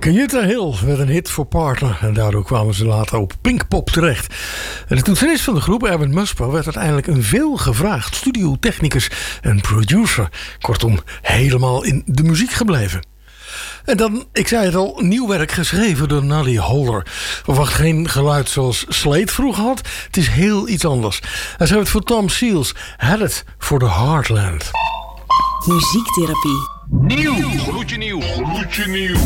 Kenyatta Hill werd een hit voor Partner en daardoor kwamen ze later op Pinkpop terecht. En de toetsenist van de groep, Erwin Muspo, werd uiteindelijk een veelgevraagd studiotechnicus en producer. Kortom, helemaal in de muziek gebleven. En dan, ik zei het al, nieuw werk geschreven door Noddy Holder. Verwacht geen geluid zoals Slade vroeger had. Het is heel iets anders. Hij schreef het voor Tom Seals, Headed for the Heartland. Muziektherapie. Nieuw, gloedje nieuw, gloedje nieuw.